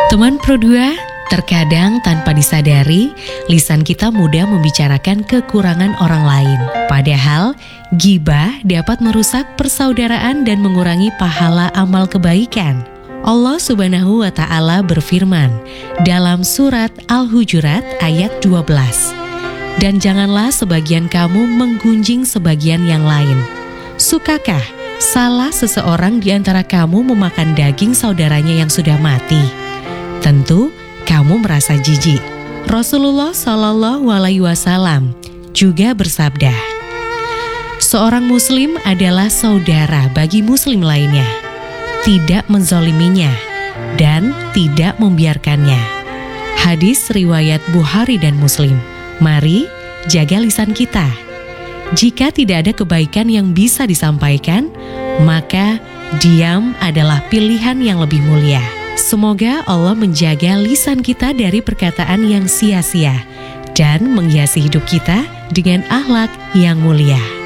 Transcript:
Teman Pro 2, terkadang tanpa disadari, lisan kita mudah membicarakan kekurangan orang lain. Padahal, ghibah dapat merusak persaudaraan dan mengurangi pahala amal kebaikan. Allah Subhanahu wa Ta'ala berfirman dalam surat Al-Hujurat ayat 12, "Dan janganlah sebagian kamu menggunjing sebagian yang lain. Sukakah salah seseorang di antara kamu memakan daging saudaranya yang sudah mati? Tentu kamu merasa jijik." Rasulullah Shallallahu Alaihi Wasallam juga bersabda, "Seorang muslim adalah saudara bagi muslim lainnya, tidak menzoliminya dan tidak membiarkannya." Hadis riwayat Bukhari dan Muslim. Mari jaga lisan kita. Jika tidak ada kebaikan yang bisa disampaikan, maka diam adalah pilihan yang lebih mulia. Semoga Allah menjaga lisan kita dari perkataan yang sia-sia dan menghiasi hidup kita dengan akhlak yang mulia.